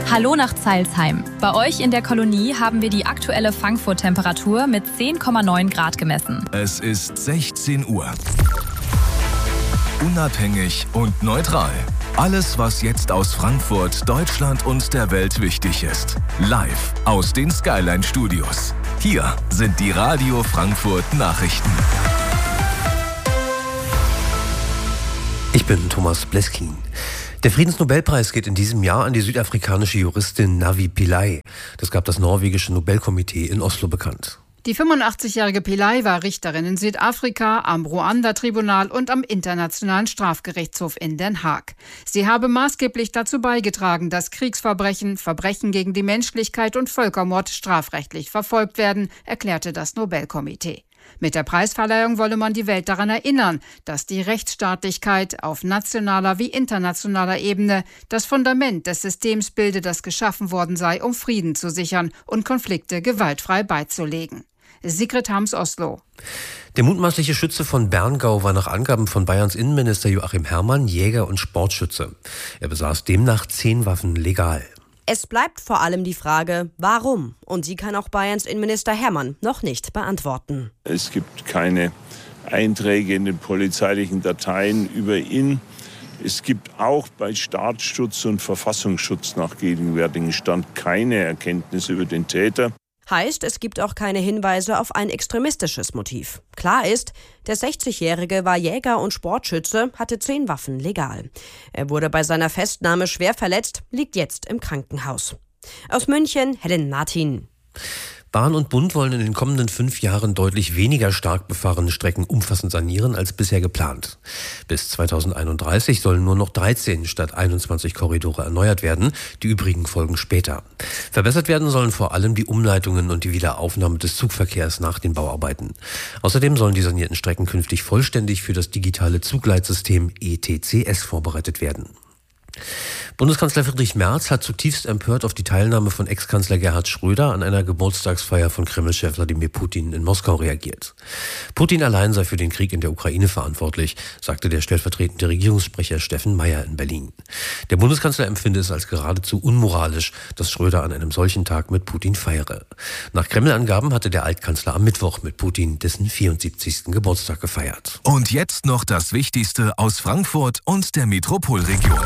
Hallo nach Zeilsheim. Bei euch in der Kolonie haben wir die aktuelle Frankfurt-Temperatur mit 10,9 Grad gemessen. Es ist 16 Uhr. Unabhängig und neutral. Alles, was jetzt aus Frankfurt, Deutschland und der Welt wichtig ist. Live aus den Skyline Studios. Hier sind die Radio Frankfurt Nachrichten. Ich bin Thomas Bleskin. Der Friedensnobelpreis geht in diesem Jahr an die südafrikanische Juristin Navi Pillay. Das gab das norwegische Nobelkomitee in Oslo bekannt. Die 85-jährige Pillay war Richterin in Südafrika, am Ruanda-Tribunal und am Internationalen Strafgerichtshof in Den Haag. Sie habe maßgeblich dazu beigetragen, dass Kriegsverbrechen, Verbrechen gegen die Menschlichkeit und Völkermord strafrechtlich verfolgt werden, erklärte das Nobelkomitee. Mit der Preisverleihung wolle man die Welt daran erinnern, dass die Rechtsstaatlichkeit auf nationaler wie internationaler Ebene das Fundament des Systems bilde, das geschaffen worden sei, um Frieden zu sichern und Konflikte gewaltfrei beizulegen. Sigrid Harms, Oslo. Der mutmaßliche Schütze von Berngau war nach Angaben von Bayerns Innenminister Joachim Herrmann Jäger und Sportschütze. Er besaß demnach 10 Waffen legal. Es bleibt vor allem die Frage, warum? Und die kann auch Bayerns Innenminister Herrmann noch nicht beantworten. Es gibt keine Einträge in den polizeilichen Dateien über ihn. Es gibt auch bei Staatsschutz und Verfassungsschutz nach gegenwärtigem Stand keine Erkenntnisse über den Täter. Heißt, es gibt auch keine Hinweise auf ein extremistisches Motiv. Klar ist, der 60-Jährige war Jäger und Sportschütze, hatte 10 Waffen legal. Er wurde bei seiner Festnahme schwer verletzt, liegt jetzt im Krankenhaus. Aus München, Helen Martin. Bahn und Bund wollen in den kommenden 5 Jahren deutlich weniger stark befahrene Strecken umfassend sanieren als bisher geplant. Bis 2031 sollen nur noch 13 statt 21 Korridore erneuert werden, die übrigen folgen später. Verbessert werden sollen vor allem die Umleitungen und die Wiederaufnahme des Zugverkehrs nach den Bauarbeiten. Außerdem sollen die sanierten Strecken künftig vollständig für das digitale Zugleitsystem ETCS vorbereitet werden. Bundeskanzler Friedrich Merz hat zutiefst empört auf die Teilnahme von Ex-Kanzler Gerhard Schröder an einer Geburtstagsfeier von Kreml-Chef Wladimir Putin in Moskau reagiert. Putin allein sei für den Krieg in der Ukraine verantwortlich, sagte der stellvertretende Regierungssprecher Steffen Meyer in Berlin. Der Bundeskanzler empfinde es als geradezu unmoralisch, dass Schröder an einem solchen Tag mit Putin feiere. Nach Kreml-Angaben hatte der Altkanzler am Mittwoch mit Putin dessen 74. Geburtstag gefeiert. Und jetzt noch das Wichtigste aus Frankfurt und der Metropolregion.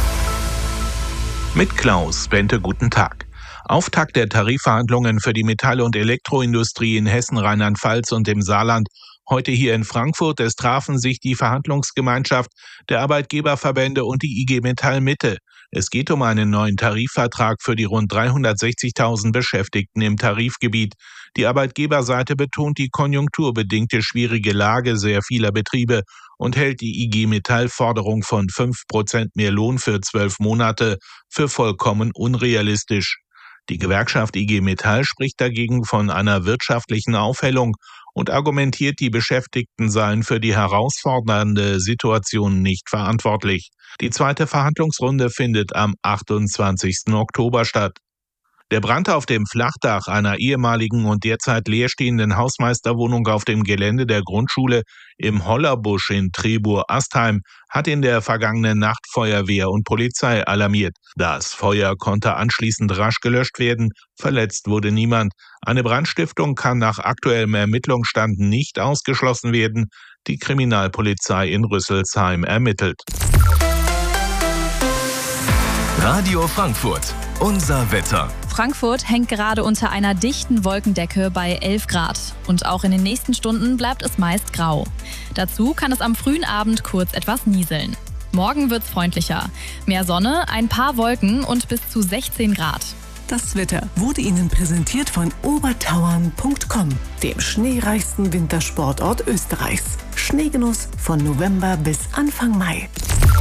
Mit Klaus Bente, guten Tag. Auftakt der Tarifverhandlungen für die Metall- und Elektroindustrie in Hessen, Rheinland-Pfalz und dem Saarland. Heute hier in Frankfurt. Es trafen sich die Verhandlungsgemeinschaft der Arbeitgeberverbände und die IG Metall Mitte. Es geht um einen neuen Tarifvertrag für die rund 360.000 Beschäftigten im Tarifgebiet. Die Arbeitgeberseite betont die konjunkturbedingte schwierige Lage sehr vieler Betriebe und hält die IG Metall-Forderung von 5% mehr Lohn für 12 Monate für vollkommen unrealistisch. Die Gewerkschaft IG Metall spricht dagegen von einer wirtschaftlichen Aufhellung und argumentiert, die Beschäftigten seien für die herausfordernde Situation nicht verantwortlich. Die zweite Verhandlungsrunde findet am 28. Oktober statt. Der Brand auf dem Flachdach einer ehemaligen und derzeit leerstehenden Hausmeisterwohnung auf dem Gelände der Grundschule im Hollerbusch in Trebur-Astheim hat in der vergangenen Nacht Feuerwehr und Polizei alarmiert. Das Feuer konnte anschließend rasch gelöscht werden, verletzt wurde niemand. Eine Brandstiftung kann nach aktuellem Ermittlungsstand nicht ausgeschlossen werden. Die Kriminalpolizei in Rüsselsheim ermittelt. Radio Frankfurt, unser Wetter. Frankfurt hängt gerade unter einer dichten Wolkendecke bei 11 Grad. Und auch in den nächsten Stunden bleibt es meist grau. Dazu kann es am frühen Abend kurz etwas nieseln. Morgen wird's freundlicher. Mehr Sonne, ein paar Wolken und bis zu 16 Grad. Das Wetter wurde Ihnen präsentiert von obertauern.com, dem schneereichsten Wintersportort Österreichs. Schneegenuss von November bis Anfang Mai.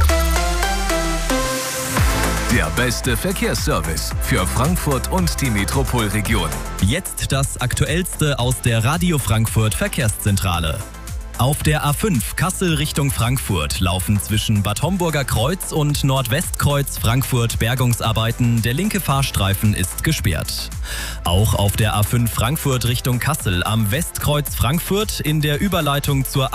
Der beste Verkehrsservice für Frankfurt und die Metropolregion. Jetzt das Aktuellste aus der Radio Frankfurt Verkehrszentrale. Auf der A5 Kassel Richtung Frankfurt laufen zwischen Bad Homburger Kreuz und Nordwestkreuz Frankfurt Bergungsarbeiten. Der linke Fahrstreifen ist gesperrt. Auch auf der A5 Frankfurt Richtung Kassel am Westkreuz Frankfurt in der Überleitung zur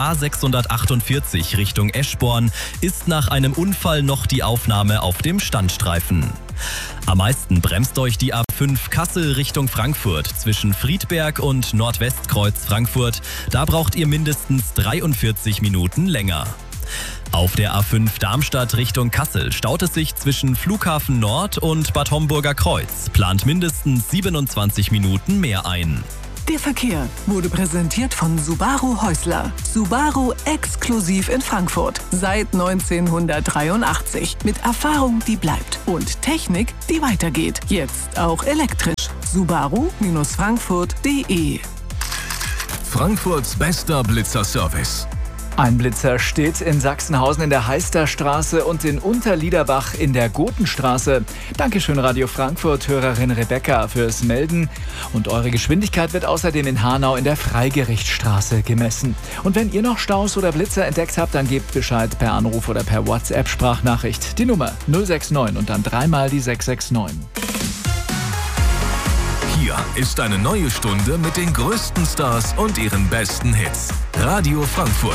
A648 Richtung Eschborn ist nach einem Unfall noch die Aufnahme auf dem Standstreifen. Am meisten bremst euch die A5 Kassel Richtung Frankfurt zwischen Friedberg und Nordwestkreuz Frankfurt. Da braucht ihr mindestens 43 Minuten länger. Auf der A5 Darmstadt Richtung Kassel staut es sich zwischen Flughafen Nord und Bad Homburger Kreuz. Plant mindestens 27 Minuten mehr ein. Der Verkehr wurde präsentiert von Subaru Häusler. Subaru exklusiv in Frankfurt. Seit 1983. Mit Erfahrung, die bleibt. Und Technik, die weitergeht. Jetzt auch elektrisch. Subaru-Frankfurt.de. Frankfurts bester Blitzerservice. Ein Blitzer steht in Sachsenhausen in der Heisterstraße und in Unterliederbach in der Gotenstraße. Dankeschön Radio Frankfurt, Hörerin Rebecca, fürs Melden. Und eure Geschwindigkeit wird außerdem in Hanau in der Freigerichtstraße gemessen. Und wenn ihr noch Staus oder Blitzer entdeckt habt, dann gebt Bescheid per Anruf oder per WhatsApp-Sprachnachricht. Die Nummer 069 und dann dreimal die 669. Hier ist eine neue Stunde mit den größten Stars und ihren besten Hits. Radio Frankfurt.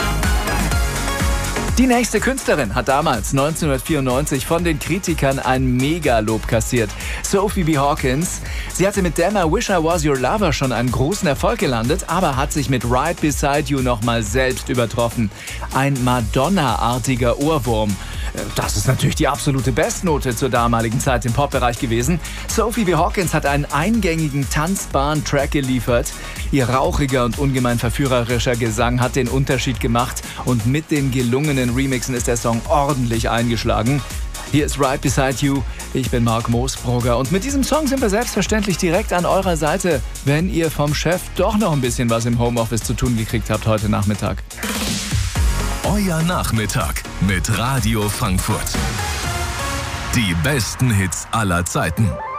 Die nächste Künstlerin hat damals 1994 von den Kritikern ein Megalob kassiert. Sophie B. Hawkins. Sie hatte mit Damn I Wish I Was Your Lover schon einen großen Erfolg gelandet, aber hat sich mit Right Beside You nochmal selbst übertroffen. Ein Madonna-artiger Ohrwurm. Das ist natürlich die absolute Bestnote zur damaligen Zeit im Popbereich gewesen. Sophie B. Hawkins hat einen eingängigen, tanzbaren Track geliefert. Ihr rauchiger und ungemein verführerischer Gesang hat den Unterschied gemacht und mit den gelungenen Remixen ist der Song ordentlich eingeschlagen. Hier ist Right Beside You. Ich bin Marc Moosbrugger und mit diesem Song sind wir selbstverständlich direkt an eurer Seite, wenn ihr vom Chef doch noch ein bisschen was im Homeoffice zu tun gekriegt habt heute Nachmittag. Euer Nachmittag mit Radio Frankfurt. Die besten Hits aller Zeiten.